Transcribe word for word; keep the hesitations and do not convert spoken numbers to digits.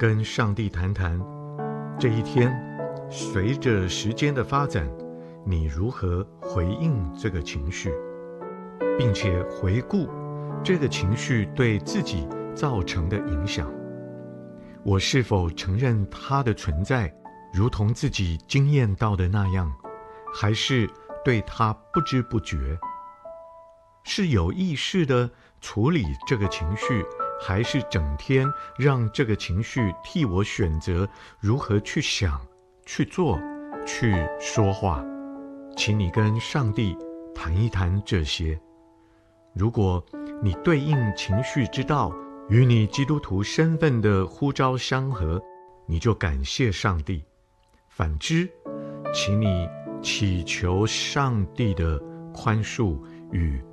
跟上帝谈谈，这一天随着时间的发展，你如何回应这个情绪，并且回顾这个情绪对自己造成的影响。我是否承认它的存在，如同自己经验到的那样，还是对它不知不觉？是有意识地处理这个情绪，还是整天让这个情绪替我选择如何去想、去做、去说话？请你跟上帝谈一谈这些。如果你对应情绪之道与你基督徒身份的呼召相合，你就感谢上帝；反之，请你祈求上帝的宽恕与